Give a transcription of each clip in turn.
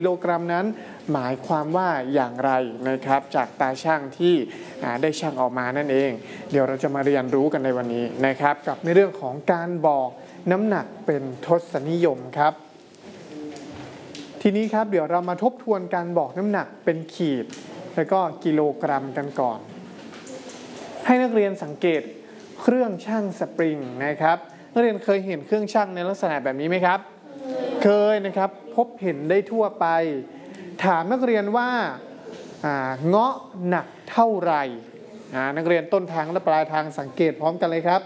กิโลกรัมนั้นหมายความว่าอย่างไรนะครับจากตาช่างที่ได้ช่างออกมานั่นเองเดี๋ยวเราจะมาเรียนรู้กันในวันนี้นะครับกับในเรื่องของการบอกน้ำหนักเป็นทศนิยมครับทีนี้ครับเดี๋ยวเรามาทบทวนการบอกน้ำหนักเป็นขีดแล้วก็กิโลกรัมกันก่อนให้นักเรียนสังเกตเครื่องชั่งสปริงนะครับนักเรียนเคยเห็นเครื่องชั่งในลักษณะแบบนี้ไหมครับเคยนะครับพบเห็นได้ทั่วไปถามนักเรียนว่าเงาะหนักเท่าไหร่นักเรียนต้นทางและปลายทางสังเกตพร้อมกันเลยครับ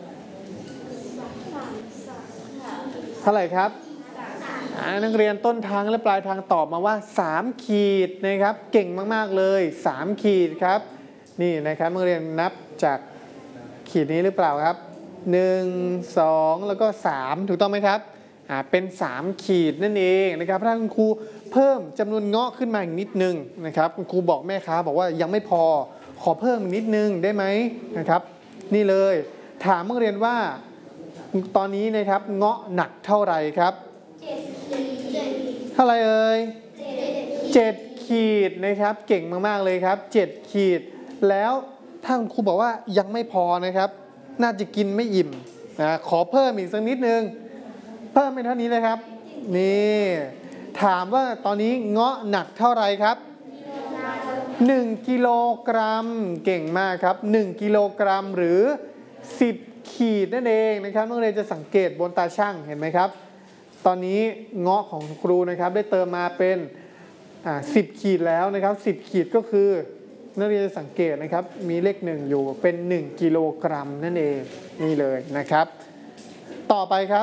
เท่าไหร่ครับนักเรียนต้นทางและปลายทางตอบมาว่า3ขีดนะครับเก่งมากๆเลย3ขีดครับนี่นะครับนักเรียนนับจากขีดนี้หรือเปล่าครับ1 2แล้วก็3ถูกต้องไหมครับเป็น3ขีดนั่นเองนะครับถ้าคุณครูเพิ่มจำนวนเงาะขึ้นมาอีกนิดนึงนะครับคุณครูบอกแม่ค้าบอกว่ายังไม่พอขอเพิ่มนิดนึงได้ไหมนะครับนี่เลยถามนักเรียนว่าตอนนี้นะครับเงาะหนักเท่าไหร่ครับเท่าไหร่เอ่ย7ขีดนะครับเก่งมากๆเลยครับ7ขีดแล้วถ้าคุณครูบอกว่ายังไม่พอนะครับน่าจะกินไม่อิ่มขอเพิ่มอีกสักนิดนึงเพิ่มเป็นเท่านี้เลยครับนี่ถามว่าตอนนี้เงาะหนักเท่าไหร่ครับ1กิโลกรัมเก่งมากครับ1กิโลกรัมหรือ10ขีดนั่นเองนะครับนักเรียนจะสังเกตบนตาช่างเห็นไหมครับตอนนี้เงาะของครูนะครับได้เติมมาเป็น10ขีดแล้วนะครับ10ขีดก็คือนักเรียนจะสังเกตนะครับมีเลข1อยู่เป็น1กิโลกรัมนั่นเองนี่เลยนะครับต่อไปครับ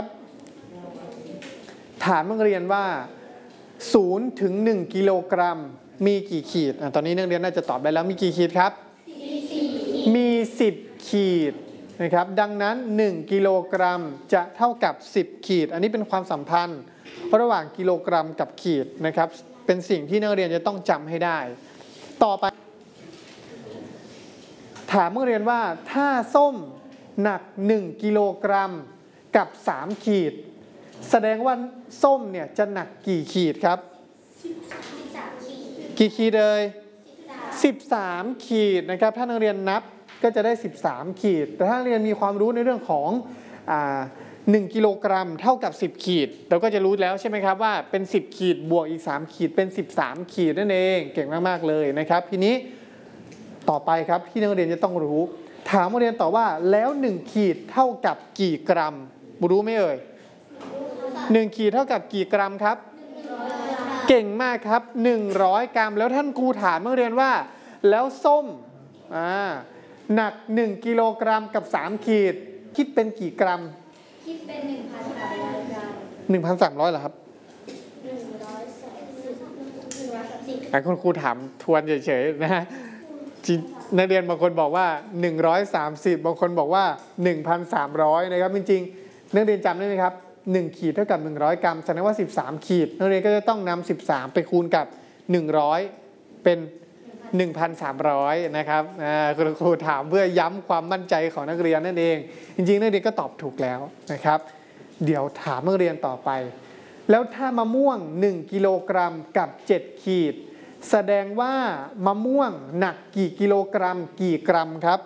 ถามนักเรียนว่า0 ถึง 1กิโลกรัมมีกี่ขีดตอนนี้นักเรียนน่าจะตอบได้แล้วมีกี่ขีดครับมี10ขีดนะครับดังนั้น1กิโลกรัมจะเท่ากับ10ขีดอันนี้เป็นความสัมพันธ์ระหว่างกิโลกรัมกับขีดนะครับเป็นสิ่งที่นักเรียนจะต้องจำให้ได้ต่อไปถามนักเรียนว่าถ้าส้มหนัก1กิโลกรัมกับ3ขีดแสดงว่าส้มเนี่ยจะหนักกี่ขีดครับกี่ขีดเลย13ขีดนะครับถ้านักเรียนนับก็จะได้13ขีดแต่ถ้านักเรียนมีความรู้ในเรื่องของ1กิโลกรัมเท่ากับ10ขีดเราก็จะรู้แล้วใช่ไหมครับว่าเป็น10ขีดบวกอีก3ขีดเป็น13ขีดนั่นเองเก่งมากๆเลยนะครับทีนี้ต่อไปครับที่นักเรียนจะต้องรู้ถามนักเรียนต่อว่าแล้ว1ขีดเท่ากับกี่กรัมรู้ไหมเอ่ย1ขีดเท่ากับกี่กรัมครับเก่งมากครับ100กรัมแล้วท่านครูถามนักเรียนว่าแล้วส้มหนัก1กิโลกรัมกับ3ขีดคิดเป็นกี่กรัมคิดเป็น 1,300 กรัม 1,300 เหรอครับคุณครูถามทวนเฉยๆนะฮะนักเรียนบางคนบอกว่า130บางคนบอกว่า 1,300 นะครับจริงๆนักเรียนจำได้ไหมครับ1ขีดเท่ากับ100กรัมแสดงว่า13ขีดนักเรียนก็จะต้องนำ13ไปคูณกับ100เป็น1,300 นะครับคุณครูถามเพื่อย้ำความมั่นใจของนักเรียนนั่นเองจริงๆนักเรียนก็ตอบถูกแล้วนะครับเดี๋ยวถามนักเรียนต่อไปแล้วถ้ามะม่วง1กิโลกรัมกับ7ขีดแสดงว่ามะม่วงหนักกี่กิโลกรัมกี่กรัมครับ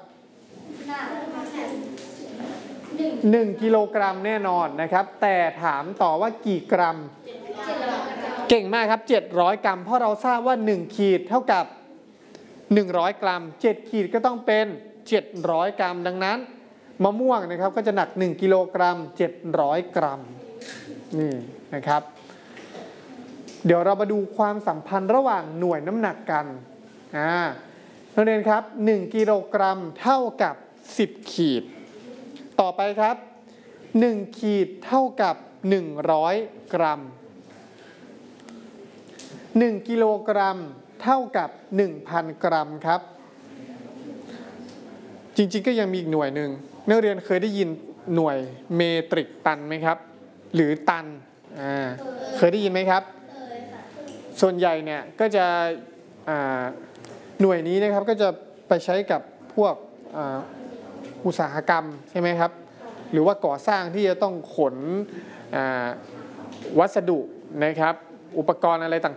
1กิโลกรัมแน่นอนนะครับแต่ถามต่อว่ากี่กรัมเก่งมากครับ700กรัมเพราะเราทราบว่า1ขีดเท่ากับ100กรัม7ขีดก็ต้องเป็น700กรัมดังนั้นมะม่วงนะครับก็จะหนัก1กิโลกรัม700กรัมนี่นะครับเดี๋ยวเรามาดูความสัมพันธ์ระหว่างหน่วยน้ำหนักกันนักเรียนครับ1กิโลกรัมเท่ากับ10ขีดต่อไปครับ1ขีดเท่ากับ100กรัม1กิโลกรัมเท่ากับ 1,000 กรัมครับจริงๆก็ยังมีอีกหน่วยหนึ่งนักเรียนเคยได้ยินหน่วยเมตริกตันไหมครับหรือตันเคยได้ยินไหมครับส่วนใหญ่เนี่ยก็จะหน่วยนี้นะครับก็จะไปใช้กับพวกอุตสาหกรรมใช่ไหมครับหรือว่าก่อสร้างที่จะต้องขนวัสดุนะครับอุปกรณ์อะไรต่าง